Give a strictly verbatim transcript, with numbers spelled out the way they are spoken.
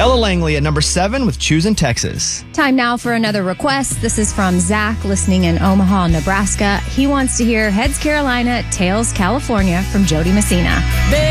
Ella Langley at number seven with Choosing Texas. Time now for another request. This is from Zach, listening in Omaha, Nebraska. He wants to hear Heads Carolina, Tails California from Jody Messina.